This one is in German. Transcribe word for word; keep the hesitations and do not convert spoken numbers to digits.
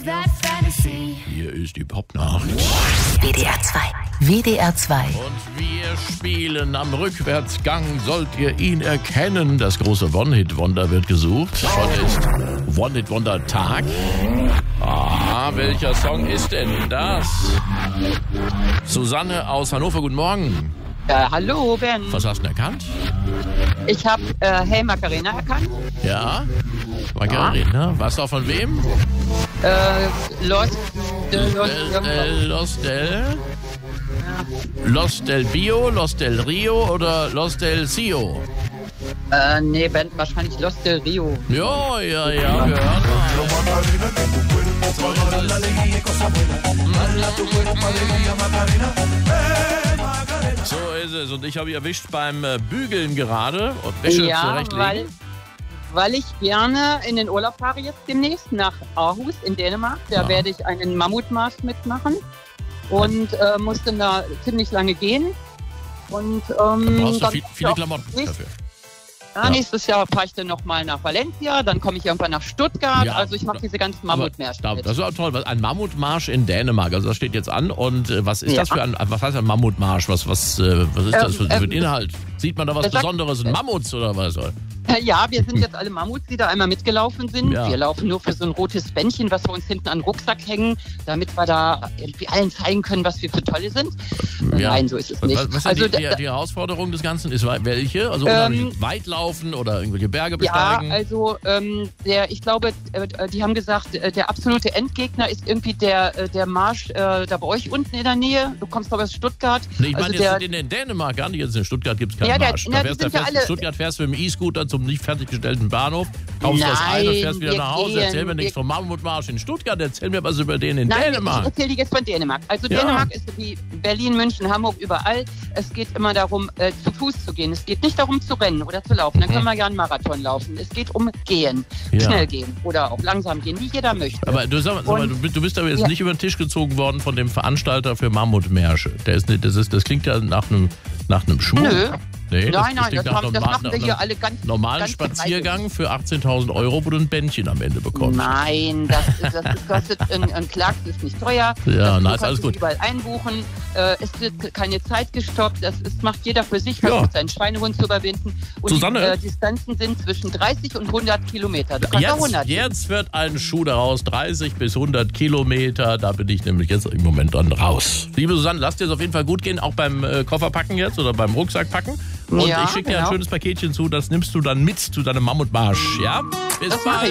that fantasy. Hier ist die Popnacht. W D R zwei. W D R zwei. Und wir spielen am Rückwärtsgang. Sollt ihr ihn erkennen? Das große One-Hit-Wonder wird gesucht. Heute ist One-Hit-Wonder-Tag. Ah, welcher Song ist denn das? Susanne aus Hannover, guten Morgen. Äh, hallo, Ben. Was hast du denn erkannt? Ich habe äh, Hey Macarena erkannt. Ja, Margarina. Was auch von wem? Äh, Los, äh, Los, Del, del, Los del... Los del Bio, Los del Rio oder Los del Cio? äh, nee, Ben, wahrscheinlich Los del Rio. Ja, ja, ja, wir hören mal. So ist es. Und ich habe ihn erwischt beim äh, Bügeln gerade und Wäsche Ja, zurechtlegen. weil, weil ich gerne in den Urlaub fahre jetzt demnächst nach Aarhus in Dänemark. Da Ja. werde ich einen Mammutmarsch mitmachen und äh, muss dann da ziemlich lange gehen. Und ähm, Da brauchst du dann viel, ist viele auch Klamotten nächst- dafür. Ja, Ja. nächstes Jahr fahre ich dann nochmal nach Valencia, dann komme ich irgendwann nach Stuttgart. Ja, also ich mache diese ganzen Mammutmärsche Da, mit. das ist auch toll. Was- Ein Mammutmarsch in Dänemark. Also das steht jetzt an. Und äh, was ist Ja. das für ein, was heißt ein Mammutmarsch? Was, was, äh, was ist das für, Ähm, für ein ähm, Inhalt? Sieht man da was das sagt- Besonderes? Ein Mammuts oder was? Ja, wir sind jetzt alle Mammuts, die da einmal mitgelaufen sind. Ja. Wir laufen nur für so ein rotes Bändchen, was wir uns hinten an den Rucksack hängen, damit wir da irgendwie allen zeigen können, was wir für Tolle sind. Ja. Nein, so ist es nicht. Was, was ist also, die, die, da- die Herausforderung des Ganzen ist welche? Also Ähm, unheimlich weit laufen oder irgendwelche Berge ja, besteigen? also ähm, der, ich glaube, äh, die haben gesagt, äh, der absolute Endgegner ist irgendwie der, äh, der Marsch äh, da bei euch unten in der Nähe. Du kommst glaube ich aus Stuttgart. Nee, ich also meine der, jetzt in, in Dänemark, gar nicht jetzt in Stuttgart gibt es keinen Ja, der- Marsch. na, Da die fährst, da sind ja fährst, alle- in Stuttgart fährst du mit dem E-Scooter zum nicht fertiggestellten Bahnhof, kaufst das Nein, ein und fährst wieder wir nach Hause. gehen, Erzähl mir nichts wir- vom Mammutmarsch in Stuttgart, erzähl mir was über den in Nein, ich Dänemark. erzähle dir jetzt von Dänemark. Also Ja. Dänemark ist wie Berlin, München, Hamburg, überall. Es geht immer darum, äh, zu Fuß zu gehen. Es geht nicht darum, zu rennen oder zu laufen. Dann Mhm. können wir ja einen Marathon laufen. Es geht um Gehen. Ja. Schnell gehen oder auch langsam gehen, wie jeder möchte. Aber du, sag, sag mal, Und- du, bist- du bist aber jetzt Ja. nicht über den Tisch gezogen worden von dem Veranstalter für Mammutmärsche. Der ist, nicht- das, ist, das klingt ja nach einem, nach einem Schmuck. Nö. Nee, das, nein, nein, klingt das, nach haben, das normal- machen wir nach hier einem alle ganz normalen ganz Spaziergang für achtzehntausend Euro, wo du ein Bändchen am Ende bekommst. Nein, das, das, das kostet ein, ein Clark, das ist nicht teuer. Ja, das, na, du ist kannst alles es gut. überall einbuchen. Äh, es wird keine Zeit gestoppt. Das ist, macht jeder für sich, Ja. versucht seinen Schweinehund zu überwinden. Und Susanne? die äh, Distanzen sind zwischen dreißig und hundert Kilometer. Du kannst auch Jetzt, hundert. jetzt wird ein Schuh daraus, dreißig bis hundert Kilometer. Da bin ich nämlich jetzt im Moment dann raus. Liebe Susanne, lass dir es auf jeden Fall gut gehen, auch beim äh, Kofferpacken jetzt oder beim Rucksackpacken. Und Ja, ich schicke dir ein genau. schönes Paketchen zu, das nimmst du dann mit zu deinem Mammutmarsch. Ja? Bis Das mache bald.